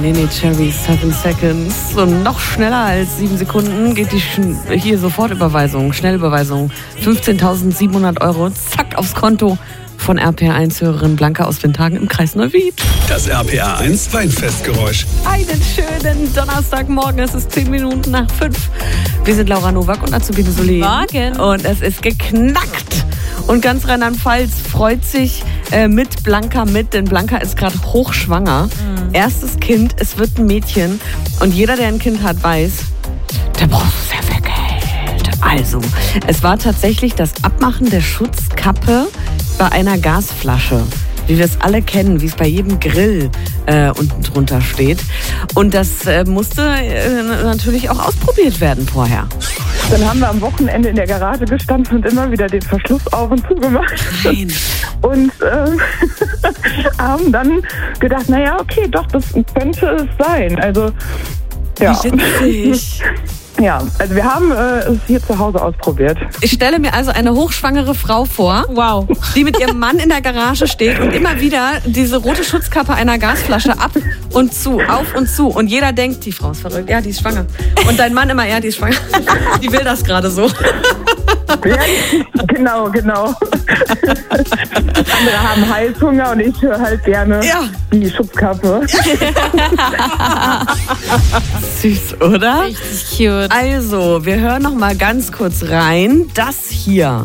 Nene Cherry 7 Seconds. Und noch schneller als 7 Sekunden geht die hier Sofortüberweisung, Schnellüberweisung. 15.700 €, zack, aufs Konto von RPA1-Hörerin Blanca aus den Tagen im Kreis Neuwied. Das RPA1 Weinfestgeräusch. Einen schönen Donnerstagmorgen, es ist 10 Minuten nach 5. Wir sind Laura Nowak und Azubine Solé. Morgen. Und es ist geknackt. Und ganz Rheinland-Pfalz freut sich mit Blanca mit, denn Blanca ist gerade hochschwanger. Erstes Kind, es wird ein Mädchen. Und jeder, der ein Kind hat, weiß, der braucht sehr viel Geld. Also, es war tatsächlich das Abmachen der Schutzkappe bei einer Gasflasche, wie wir es alle kennen, wie es bei jedem Grill unten drunter steht. Und das musste natürlich auch ausprobiert werden vorher. Dann haben wir am Wochenende in der Garage gestanden und immer wieder den Verschluss auf und zu gemacht. Nein. Und haben dann gedacht, naja, okay, doch, das könnte es sein. Also, ja. Witzig. Ja, also wir haben es hier zu Hause ausprobiert. Ich stelle mir also eine hochschwangere Frau vor, Wow. die mit ihrem Mann in der Garage steht und immer wieder diese rote Schutzkappe einer Gasflasche ab und zu, auf und zu. Und jeder denkt, die Frau ist verrückt, ja, die ist schwanger. Und dein Mann immer, ja, die ist schwanger. Die will das gerade so. Ja, genau. Andere haben Heißhunger und ich höre halt gerne die Schutzkappe. Süß, oder? Richtig cute. Also, wir hören noch mal ganz kurz rein. Das hier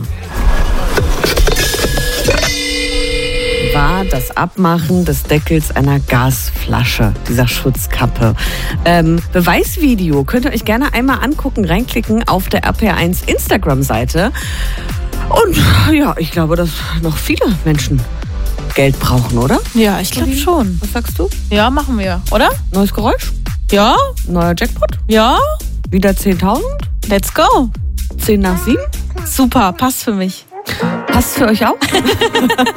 war das Abmachen des Deckels einer Gasflasche, dieser Schutzkappe. Beweisvideo könnt ihr euch gerne einmal angucken, reinklicken auf der RPA1 Instagram-Seite. Und ja, ich glaube, dass noch viele Menschen Geld brauchen, oder? Ja, ich glaube schon. Was sagst du? Ja, machen wir, oder? Neues Geräusch? Ja, Neuer Jackpot? ja. Wieder 10.000? Let's go. 10 nach 7? Super, passt für mich. Passt für euch auch?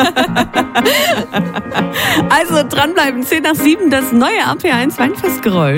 Also dranbleiben, 10 nach 7, das neue RPA1 Weinfestgeräusch.